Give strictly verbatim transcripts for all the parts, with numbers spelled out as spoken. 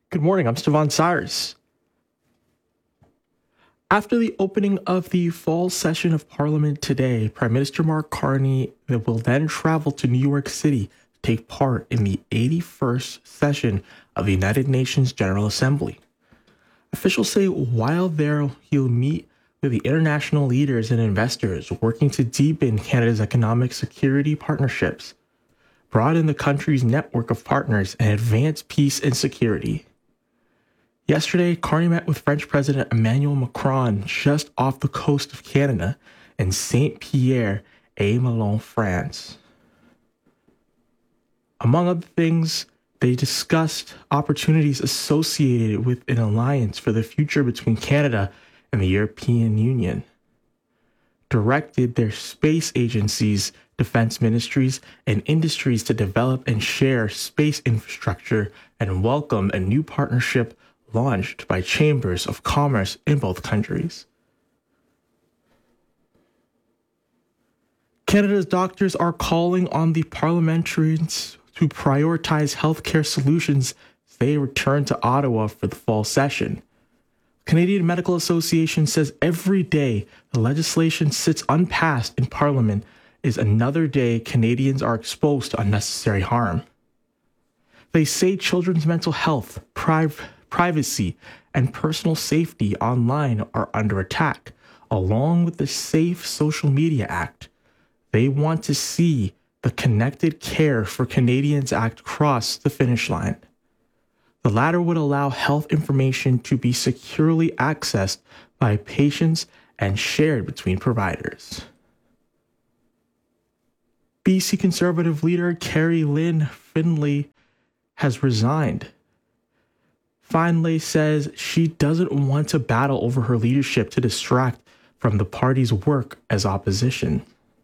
Good morning, I'm Stevan Cyrus. After the opening of the fall session of Parliament today, Prime Minister Mark Carney will then travel to New York City to take part in the eighty-first session of the United Nations General Assembly. Officials say while there, he'll meet with the international leaders and investors working to deepen Canada's economic security partnerships, broaden the country's network of partners, and advance peace and security. Yesterday, Carney met with French President Emmanuel Macron just off the coast of Canada in Saint-Pierre-et-Miquelon, France. Among other things, they discussed opportunities associated with an alliance for the future between Canada and the European Union, directed their space agencies, defense ministries, and industries to develop and share space infrastructure and welcome a new partnership launched by chambers of commerce in both countries. Canada's doctors are calling on the parliamentarians to prioritize healthcare solutions as they return to Ottawa for the fall session. Canadian Medical Association says every day the legislation sits unpassed in Parliament is another day Canadians are exposed to unnecessary harm. They say children's mental health, priv- privacy, and personal safety online are under attack, along with the Safe Social Media Act. They want to see the Connected Care for Canadians Act cross the finish line. The latter would allow health information to be securely accessed by patients and shared between providers. B C Conservative leader Kerry Lynn Findlay has resigned. Findlay says she doesn't want to battle over her leadership to distract from the party's work as opposition.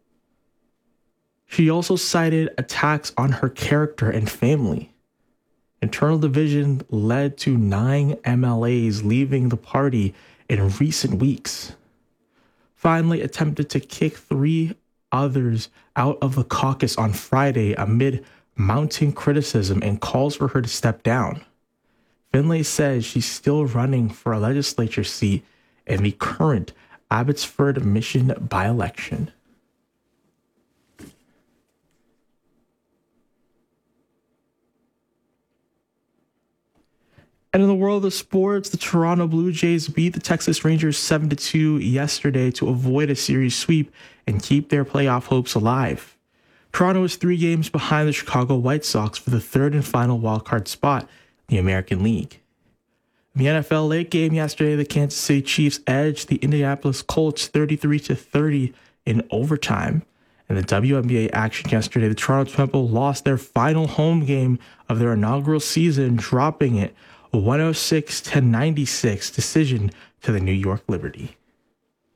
She also cited attacks on her character and family. Internal division led to nine M L As leaving the party in recent weeks. Findlay attempted to kick three others out of the caucus on Friday amid mounting criticism and calls for her to step down. Findlay says she's still running for a legislature seat in the current Abbotsford Mission by-election. And in the world of sports, the Toronto Blue Jays beat the Texas Rangers seven to two yesterday to avoid a series sweep and keep their playoff hopes alive. Toronto is three games behind the Chicago White Sox for the third and final wildcard spot in the American League. In the N F L late game yesterday, the Kansas City Chiefs edged the Indianapolis Colts thirty-three to thirty in overtime. In the W N B A action yesterday, the Toronto Temple lost their final home game of their inaugural season, dropping it a one oh six to ninety-six decision to the New York Liberty.